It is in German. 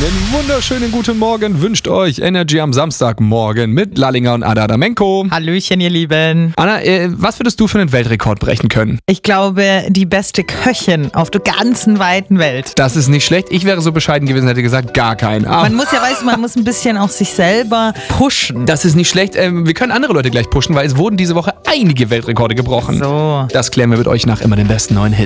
Einen wunderschönen guten Morgen wünscht euch Energy am Samstagmorgen mit Lallinger und Ada Damenko. Hallöchen, ihr Lieben. Anna, was würdest du für einen Weltrekord brechen können? Ich glaube, die beste Köchin auf der ganzen weiten Welt. Das ist nicht schlecht. Ich wäre so bescheiden gewesen, hätte gesagt, gar keinen. Man muss ja, man muss ein bisschen auch sich selber pushen. Das ist nicht schlecht. Wir können andere Leute gleich pushen, weil es wurden diese Woche einige Weltrekorde gebrochen. So. Das klären wir mit euch nach immer den besten neuen Hits.